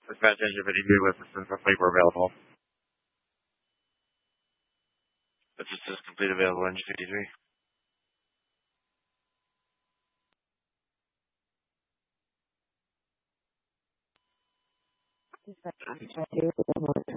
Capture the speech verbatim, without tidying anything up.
Dispatch engine fifty-three with assistance for flight were available. Assistance complete available engine fifty-three. Dispatch engine fifty-three.